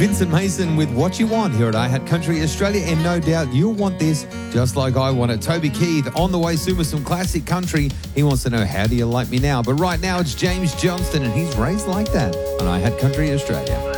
Vincent Mason with What You Want here at I Had Country Australia, and no doubt you'll want this just like I want it. Toby Keith on the way soon with some classic country. He wants to know, how do you like me now? But right now it's James Johnston and he's Raised Like That on I Had Country Australia.